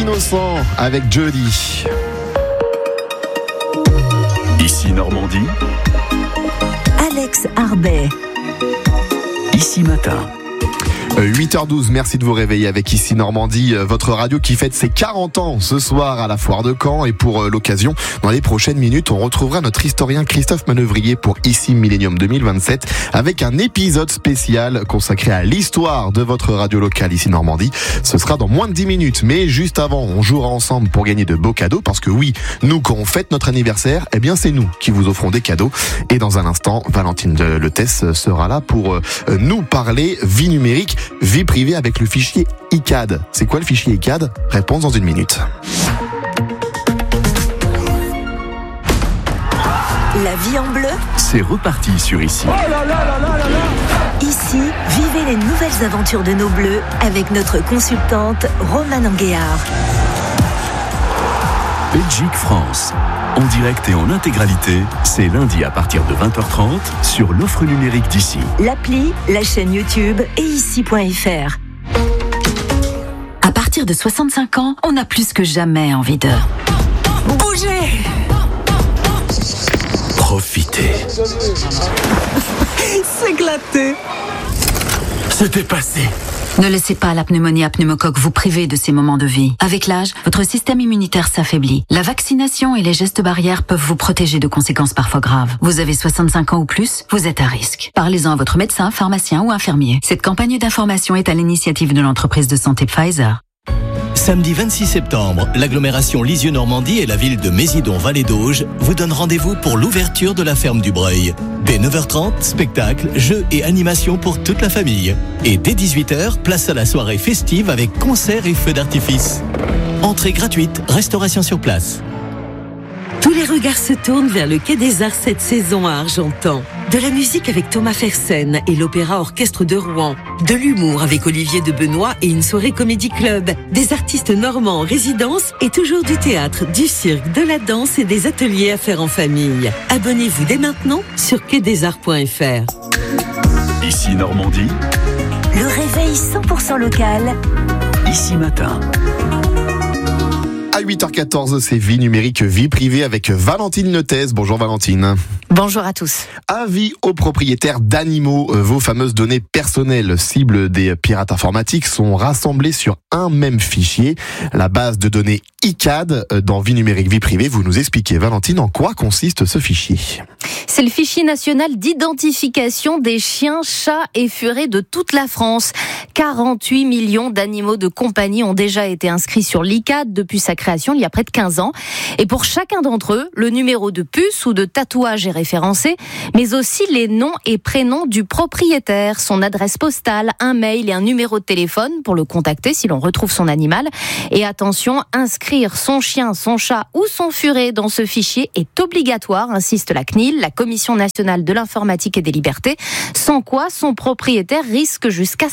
Innocent avec Jody. Ici Normandie. Alex Arbet. Ici Matin. 8h12, merci de vous réveiller avec Ici Normandie, votre radio qui fête ses 40 ans ce soir à la Foire de Caen. Et pour l'occasion, dans les prochaines minutes, on retrouvera notre historien Christophe Manœuvrier pour Ici Millennium 2027 avec un épisode spécial consacré à l'histoire de votre radio locale Ici Normandie. Ce sera dans moins de 10 minutes, mais juste avant, on jouera ensemble pour gagner de beaux cadeaux parce que oui, nous, quand on fête notre anniversaire, eh bien c'est nous qui vous offrons des cadeaux. Et dans un instant, Valentine Letès sera là pour nous parler vie numérique, vie privée avec le fichier ICAD. C'est quoi le fichier ICAD ? Réponse dans une minute. La vie en bleu. C'est reparti sur Ici. Ici, vivez les nouvelles aventures de nos bleus avec notre consultante Romane Anguéard. Belgique-France. En direct et en intégralité, c'est lundi à partir de 20h30 sur l'offre numérique d'Ici. L'appli, la chaîne YouTube et ici.fr. À partir de 65 ans, on a plus que jamais envie de bouger. Profitez. S'éclater. Se dépasser. Ne laissez pas la pneumonie à pneumocoque vous priver de ces moments de vie. Avec l'âge, votre système immunitaire s'affaiblit. La vaccination et les gestes barrières peuvent vous protéger de conséquences parfois graves. Vous avez 65 ans ou plus, vous êtes à risque. Parlez-en à votre médecin, pharmacien ou infirmier. Cette campagne d'information est à l'initiative de l'entreprise de santé Pfizer. Samedi 26 septembre, l'agglomération Lisieux-Normandie et la ville de Mésidon-Vallée d'Auge vous donnent rendez-vous pour l'ouverture de la ferme du Breuil. Dès 9h30, spectacles, jeux et animations pour toute la famille. Et dès 18h, place à la soirée festive avec concerts et feux d'artifice. Entrée gratuite, restauration sur place. Tous les regards se tournent vers le Quai des Arts cette saison à Argentan. De la musique avec Thomas Fersen et l'Opéra Orchestre de Rouen. De l'humour avec Olivier de Benoît et une soirée comédie club. Des artistes normands en résidence et toujours du théâtre, du cirque, de la danse et des ateliers à faire en famille. Abonnez-vous dès maintenant sur quaidesarts.fr. Ici Normandie. Le réveil 100% local. Ici Matin. À 8h14, c'est vie numérique, vie privée avec Valentine Letès. Bonjour Valentine. Bonjour à tous. Avis aux propriétaires d'animaux. Vos fameuses données personnelles cibles des pirates informatiques sont rassemblées sur un même fichier. La base de données ICAD dans vie numérique, vie privée. Vous nous expliquez, Valentine, en quoi consiste ce fichier ? C'est le fichier national d'identification des chiens, chats et furets de toute la France. 48 millions d'animaux de compagnie ont déjà été inscrits sur l'ICAD depuis sa création il y a près de 15 ans. Et pour chacun d'entre eux, le numéro de puce ou de tatouage est référencé, mais aussi les noms et prénoms du propriétaire, son adresse postale, un mail et un numéro de téléphone pour le contacter si l'on retrouve son animal. Et attention, inscrire son chien, son chat ou son furet dans ce fichier est obligatoire, insiste la CNIL, la Commission nationale de l'informatique et des libertés, sans quoi son propriétaire risque jusqu'à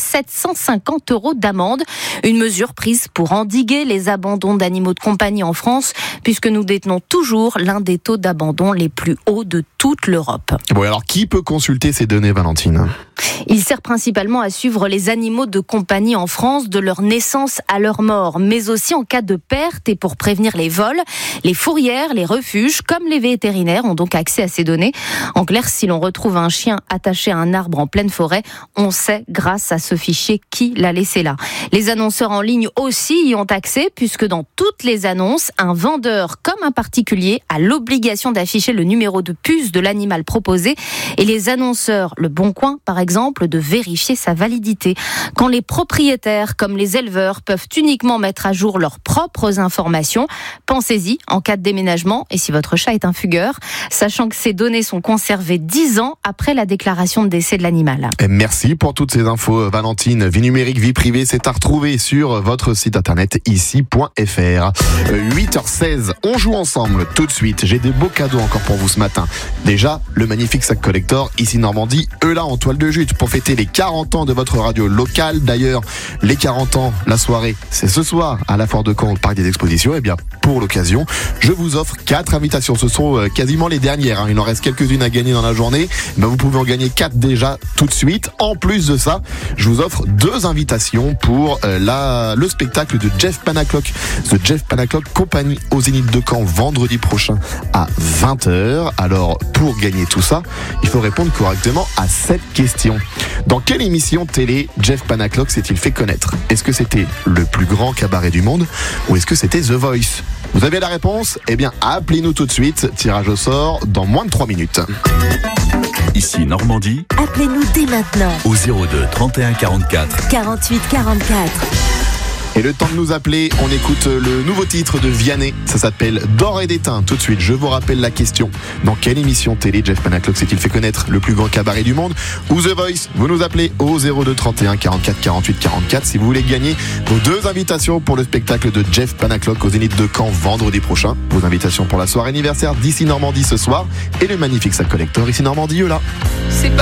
750 € d'amende. Une mesure prise pour endiguer les abandons d'animaux de compagnie en France, puisque nous détenons toujours l'un des taux d'abandon les plus hauts de toute l'Europe. Bon, alors qui peut consulter ces données, Valentine ? Il sert principalement à suivre les animaux de compagnie en France de leur naissance à leur mort, mais aussi en cas de perte et pour prévenir les vols. Les fourrières, les refuges, comme les vétérinaires ont donc accès à ces données. En clair, si l'on retrouve un chien attaché à un arbre en pleine forêt, on sait grâce à ce fichier qui l'a laissé là. Les annonceurs en ligne aussi y ont accès, puisque dans toutes les annonces, un vendeur comme un particulier a l'obligation d'afficher le numéro de puce de l'animal proposé et les annonceurs, Le Bon Coin par exemple, de vérifier sa validité. Quand les propriétaires comme les éleveurs peuvent uniquement mettre à jour leurs propres informations, pensez-y en cas de déménagement et si votre chat est un fugueur, sachant que ces données sont conservées 10 ans après la déclaration de décès de l'animal. Et merci pour toutes ces infos, Valentine. Vie numérique, vie privée, c'est à retrouver sur votre site internet ici.fr. 8h16, on joue ensemble tout de suite. J'ai des beaux cadeaux encore pour vous ce matin. Déjà, le magnifique sac collector ici Normandie, Eulat en toile de jute pour fêter les 40 ans de votre radio locale. D'ailleurs, les 40 ans, la soirée, c'est ce soir à la Foire de Caen au Parc des Expositions. Et bien, pour l'occasion, je vous offre 4 invitations. Ce sont quasiment les dernières. Il en reste quelques-unes à gagner dans la journée. Vous pouvez en gagner 4 déjà tout de suite. En plus de ça, je vous offre 2 invitations pour le spectacle de Jeff Panaclock. The Jeff Panaclock Company au Zénith de Caen vendredi prochain à 20h. Alors, pour gagner tout ça, il faut répondre correctement à cette question. Dans quelle émission télé Jeff Panaclock s'est-il fait connaître? Est-ce que c'était le plus grand cabaret du monde ou est-ce que c'était The Voice? Vous avez la réponse? Eh bien, appelez-nous tout de suite. Tirage au sort dans moins de 3 minutes. Ici Normandie. Appelez-nous dès maintenant. Au 02 31 44 48 44. Et le temps de nous appeler, on écoute le nouveau titre de Vianney. Ça s'appelle D'or et d'étain. Tout de suite, je vous rappelle la question. Dans quelle émission télé Jeff Panaclock s'est-il fait connaître? Le plus grand cabaret du monde ou The Voice? Vous nous appelez au 02 31 44 48 44 si vous voulez gagner vos 2 invitations pour le spectacle de Jeff Panaclock au Zénith de Caen vendredi prochain. Vos invitations pour la soirée anniversaire d'ici Normandie ce soir et le magnifique sac collector ici Normandie là.